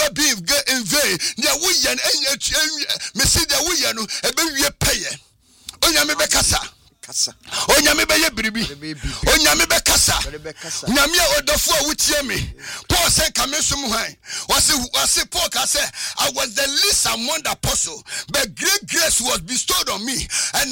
never be in vain. Nya wuyen mesi dia wuyen no ebe wie peye. Onyame be kasa. Onyame be ye biribi. Onyame be kasa. Nyame odofo a wutie me. Paul said kamesum hwan. Was Paul say I was the least among the apostles, but great grace was bestowed on me. And